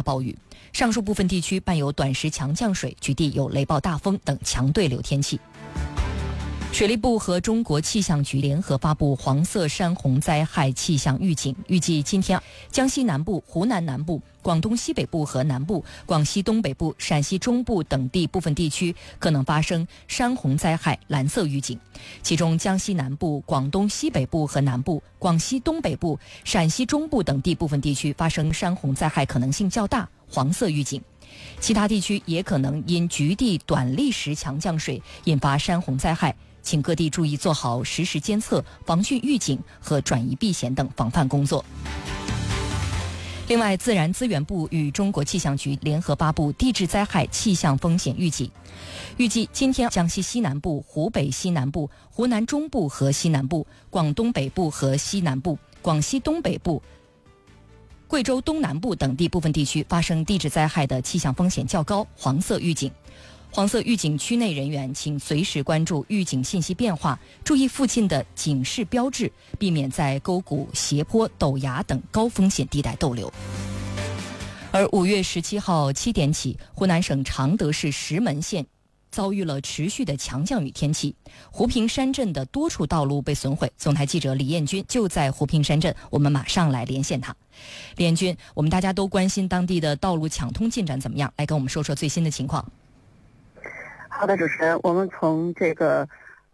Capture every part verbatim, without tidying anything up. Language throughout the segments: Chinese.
暴雨，上述部分地区伴有短时强降水，局地有雷暴大风等强对流天气。水利部和中国气象局联合发布黄色山洪灾害气象预警，预计今天江西南部、湖南南部、广东西北部和南部、广西东北部、陕西中部等地部分地区可能发生山洪灾害蓝色预警，其中江西南部、广东西北部和南部、广西东北部、陕西中部等地部分地区发生山洪灾害可能性较大，黄色预警。其他地区也可能因局地短历时强降水引发山洪灾害，请各地注意做好实时监测、防汛预警和转移避险等防范工作。另外，自然资源部与中国气象局联合发布地质灾害气象风险预警，预计今天江西西南部、湖北西南部、湖南中部和西南部、广东北部和西南部、广西东北部、贵州东南部等地部分地区发生地质灾害的气象风险较高，黄色预警。黄色预警区内人员请随时关注预警信息变化，注意附近的警示标志，避免在沟谷、斜坡、陡崖等高风险地带逗留。而五月十七号七点起，湖南省常德市石门县遭遇了持续的强降雨天气，湖平山镇的多处道路被损毁。总台记者李艳军就在湖平山镇，我们马上来连线他。李艳军，我们大家都关心当地的道路抢通进展怎么样，来跟我们说说最新的情况。 好的，主持人，我们从这个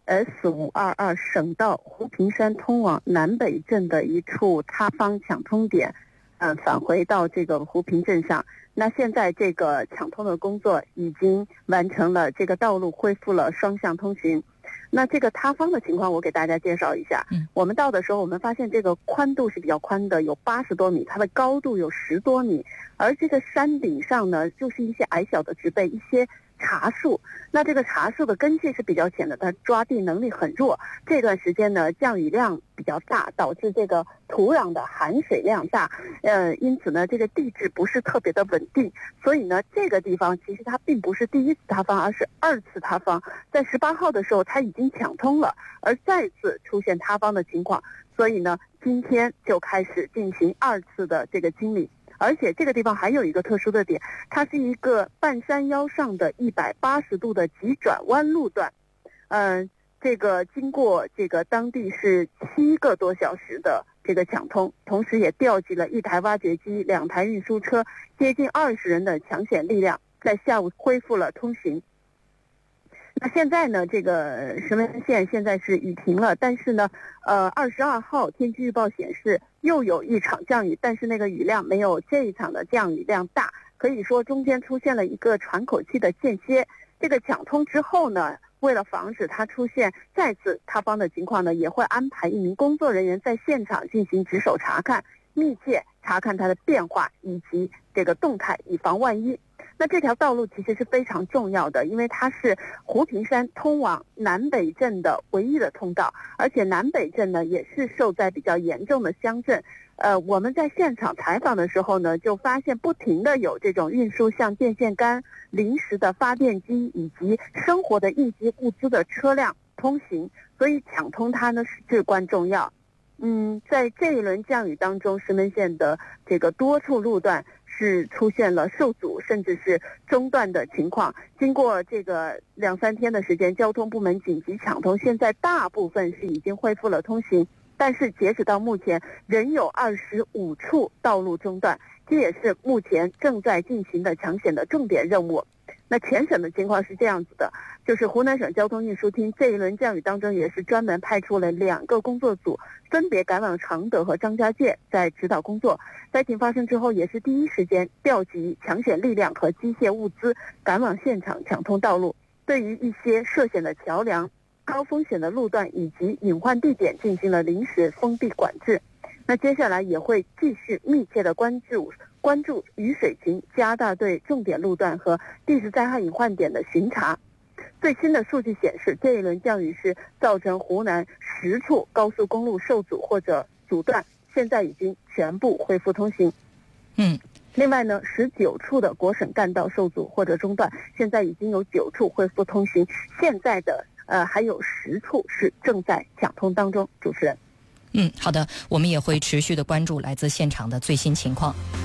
S 五二二 省道湖平山通往南北镇的一处塌方抢通点，呃，返回到这个湖平镇上。那现在这个抢通的工作已经完成了，这个道路恢复了双向通行。那这个塌方的情况，我给大家介绍一下。嗯，我们到的时候，我们发现这个宽度是比较宽的，有八十多米，它的高度有十多米，而这个山顶上呢，就是一些矮小的植被，一些茶树。那这个茶树的根系是比较浅的，它抓地能力很弱。这段时间呢，降雨量比较大，导致这个土壤的含水量大，呃，因此呢，这个地质不是特别的稳定。所以呢，这个地方其实它并不是第一次塌方，而是二次塌方。在十八号的时候，它已经抢通了，而再次出现塌方的情况。所以呢，今天就开始进行二次的这个清理。而且这个地方还有一个特殊的点，它是一个半山腰上的一百八十度的急转弯路段，嗯、呃，这个经过这个当地是七个多小时的这个抢通，同时也调集了一台挖掘机、两台运输车，接近二十人的抢险力量，在下午恢复了通行。那现在呢，这个石门县现在是雨停了，但是呢，呃，二十二号天气预报显示又有一场降雨，但是那个雨量没有这一场的降雨量大，可以说中间出现了一个喘口气的间歇。这个抢通之后呢，为了防止它出现再次塌方的情况呢，也会安排一名工作人员在现场进行值守查看，密切查看它的变化以及这个动态，以防万一。那这条道路其实是非常重要的，因为它是湖平山通往南北镇的唯一的通道，而且南北镇呢也是受灾比较严重的乡镇。呃，我们在现场采访的时候呢，就发现不停的有这种运输像电线杆、临时的发电机以及生活的应急物资的车辆通行，所以抢通它呢是至关重要。嗯，在这一轮降雨当中，石门县的这个多处路段是出现了受阻甚至是中断的情况。经过这个两三天的时间，交通部门紧急抢通，现在大部分是已经恢复了通行，但是截止到目前仍有二十五处道路中断，这也是目前正在进行的抢险的重点任务。那全省的情况是这样子的，就是湖南省交通运输厅这一轮降雨当中也是专门派出了两个工作组，分别赶往常德和张家界，在指导工作。灾情发生之后，也是第一时间调集抢险力量和机械物资，赶往现场抢通道路，对于一些涉险的桥梁、高风险的路段以及隐患地点进行了临时封闭管制。那接下来也会继续密切的关注关注雨水情，加大对重点路段和地质灾害隐患点的巡查。最新的数据显示，这一轮降雨是造成湖南十处高速公路受阻或者阻断，现在已经全部恢复通行。 嗯， 另外呢，十九处的国省干道受阻或者中断，现在已经有九处恢复通行，现在的呃还有十处是正在抢通当中。主持人。 嗯，好的，我们也会持续的关注来自现场的最新情况。